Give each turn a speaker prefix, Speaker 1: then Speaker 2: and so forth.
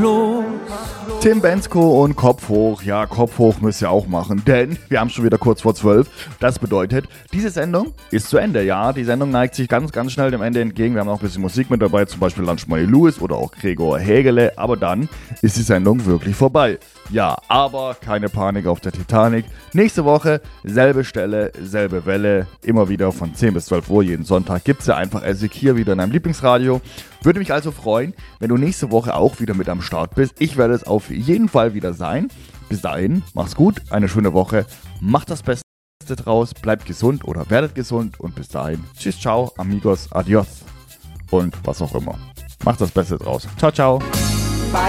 Speaker 1: los.
Speaker 2: Tim Bendzko und Kopf hoch. Ja, Kopf hoch müsst ihr auch machen, denn wir haben schon wieder kurz vor 12. Das bedeutet, diese Sendung ist zu Ende. Ja, die Sendung neigt sich ganz, ganz schnell dem Ende entgegen. Wir haben noch ein bisschen Musik mit dabei, zum Beispiel Lunch Money Lewis oder auch Gregor Hägele. Aber dann ist die Sendung wirklich vorbei. Ja, aber keine Panik auf der Titanic. Nächste Woche, selbe Stelle, selbe Welle. Immer wieder von 10 bis 12 Uhr jeden Sonntag gibt es ja einfach Essig hier wieder in deinem Lieblingsradio. Würde mich also freuen, wenn du nächste Woche auch wieder mit am Start bist. Ich werde es auf jeden Fall wieder sein. Bis dahin, mach's gut, eine schöne Woche. Macht das Beste draus, bleibt gesund oder werdet gesund. Und bis dahin, tschüss, ciao, amigos, adios und was auch immer. Macht das Beste draus. Ciao, ciao.